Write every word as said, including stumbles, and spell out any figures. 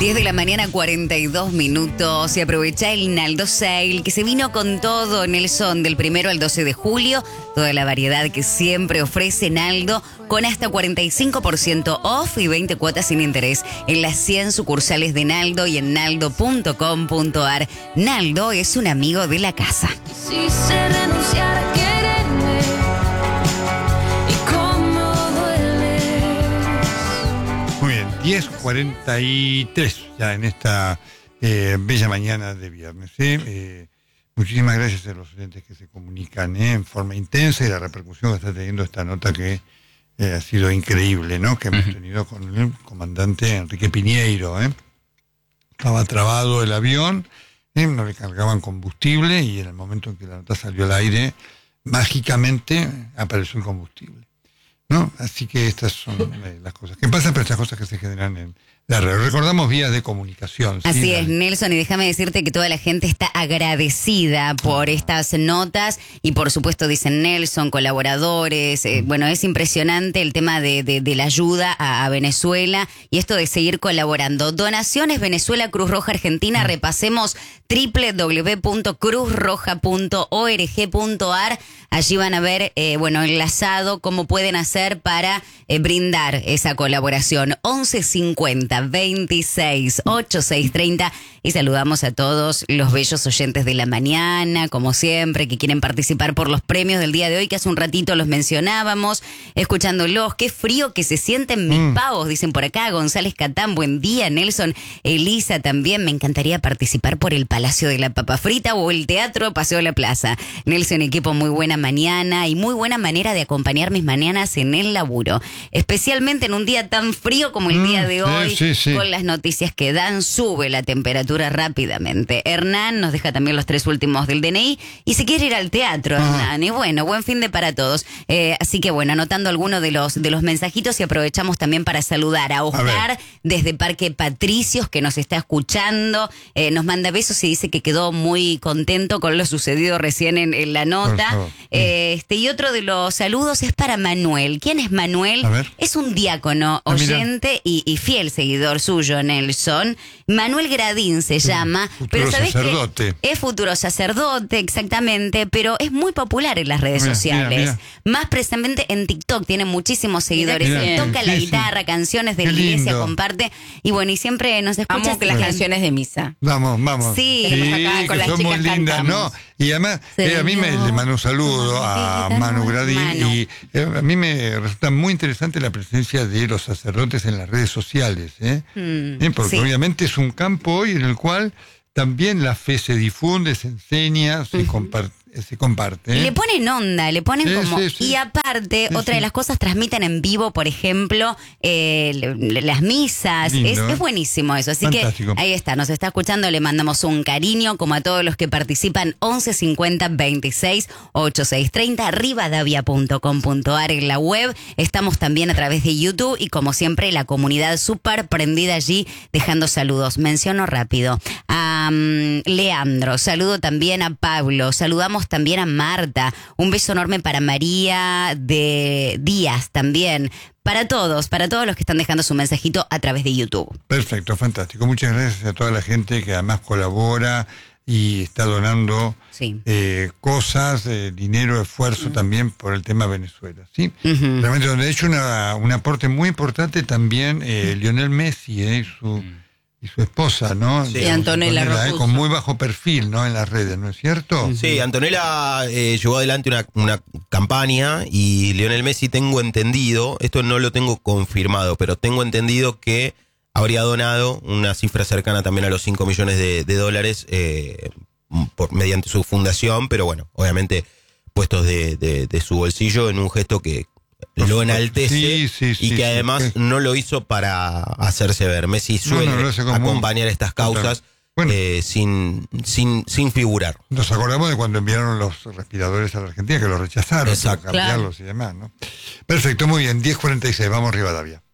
diez de la mañana, cuarenta y dos minutos. Y aprovecha el Naldo Sale, que se vino con todo, Nelson, del primero al doce de julio. Toda la variedad que siempre ofrece Naldo, con hasta cuarenta y cinco por ciento off y veinte cuotas sin interés en las cien sucursales de Naldo y en naldo punto com punto ar. Naldo es un amigo de la casa. Si se renunciara a quererme, y cómo dueles. Muy bien, diez cuarenta y tres ya en esta eh, bella mañana de viernes. ¿eh? Eh, muchísimas gracias a los oyentes que se comunican ¿eh? en forma intensa y la repercusión que está teniendo esta nota que eh, ha sido increíble, ¿no? Que hemos tenido con el comandante Enrique Piñeiro. ¿eh? Estaba trabado el avión, ¿eh? no le cargaban combustible y en el momento en que la nota salió al aire, mágicamente apareció el combustible. ¿No? Así que estas son eh, las cosas que pasan, pero estas cosas que se generan en la red. Recordamos vías de comunicación. ¿sí? Así la... es, Nelson, y déjame decirte que toda la gente está agradecida por estas notas y por supuesto, dicen Nelson, colaboradores. Eh, bueno, es impresionante el tema de, de, de la ayuda a, a Venezuela y esto de seguir colaborando. Donaciones Venezuela Cruz Roja Argentina, repasemos doble u doble u doble u punto cruz roja punto org punto ar. Allí van a ver, eh, bueno, enlazado cómo pueden hacer para eh, brindar esa colaboración. once cincuenta veintiséis ochenta y seis treinta. Y saludamos a todos los bellos oyentes de la mañana, como siempre, que quieren participar por los premios del día de hoy, que hace un ratito los mencionábamos, escuchándolos. Qué frío que se sienten mis mm. pavos, dicen por acá. González Catán, buen día. Nelson, Elisa también. Me encantaría participar por el Palacio de la Papa Frita o el Teatro Paseo de la Plaza. Nelson, equipo, muy buena mañana y muy buena manera de acompañar mis mañanas en el laburo, especialmente en un día tan frío como el mm, día de hoy, sí, sí, sí. con las noticias que dan, sube la temperatura rápidamente. Hernán nos deja también los tres últimos del D N I y se quiere ir al teatro, ah. Hernán, y bueno, buen fin de para todos. Eh, así que bueno, anotando algunos de los, de los mensajitos y aprovechamos también para saludar a Oscar a desde Parque Patricios, que nos está escuchando, eh, nos manda besos y dice que quedó muy contento con lo sucedido recién en, en la nota. Eh, este, y otro de los saludos es para Manuel. ¿Quién es Manuel? Es un diácono, oyente ah, y, y fiel seguidor suyo, Nelson. Manuel Gradín se llama. Futuro pero ¿sabés sacerdote. Que es futuro sacerdote, exactamente, pero es muy popular en las redes mira, sociales. Mira, mira. Más precisamente en TikTok, tiene muchísimos seguidores. Mira, mira. Toca sí, la guitarra, sí. canciones de Qué la iglesia, lindo. Comparte. Y bueno, y siempre nos escucha. Vamos con las canciones de misa. Vamos, vamos. Sí, sí acá con que las son chicas muy lindas, cantamos. ¿no? Y además, eh, a mí me le mando un saludo a Manu Gradín Manu. y eh, a mí me resulta muy interesante la presencia de los sacerdotes en las redes sociales, ¿eh? Mm, ¿Eh? Porque sí. obviamente es un campo hoy en el cual también la fe se difunde, se enseña, se uh-huh. comparte. se comparte. ¿eh? Y le ponen onda, le ponen sí, como... Sí, sí. Y aparte, sí, otra sí. de las cosas, transmiten en vivo, por ejemplo, eh, las misas. Es, es buenísimo eso. Así Fantástico. Que ahí está, nos está escuchando, le mandamos un cariño, como a todos los que participan, once cincuenta veintiséis ochenta y seis treinta, rivadavia punto com punto ar en la web. Estamos también a través de YouTube y como siempre la comunidad súper prendida allí, dejando saludos. Menciono rápido a um, Leandro, saludo también a Pablo, saludamos también a Marta, un beso enorme para María de Díaz también, para todos, para todos los que están dejando su mensajito a través de YouTube. Perfecto, fantástico, muchas gracias a toda la gente que además colabora y está donando sí. eh, cosas, eh, dinero, esfuerzo uh-huh. también por el tema Venezuela, ¿sí? Uh-huh. Realmente donde ha hecho una, un aporte muy importante también eh, Lionel Messi, eh, su... Uh-huh. y su esposa, ¿no? Sí, Antonella, Antonella eh, con muy bajo perfil, ¿no? En las redes, ¿no es cierto? Sí, Antonella eh, llevó adelante una, una campaña y Lionel Messi, tengo entendido, esto no lo tengo confirmado, pero tengo entendido que habría donado una cifra cercana también a los cinco millones de, de dólares eh, por, mediante su fundación, pero bueno, obviamente puestos de, de, de su bolsillo en un gesto que lo enaltece sí, sí, sí, y que sí, además sí. no lo hizo para hacerse ver. Messi suele no, no, acompañar estas causas bueno, eh, sin, sin, sin figurar. Nos acordamos de cuando enviaron los respiradores a la Argentina, que los rechazaron, Exacto. para cambiarlos claro. y demás, ¿no? Perfecto, muy bien, diez cuarenta y seis, vamos Rivadavia.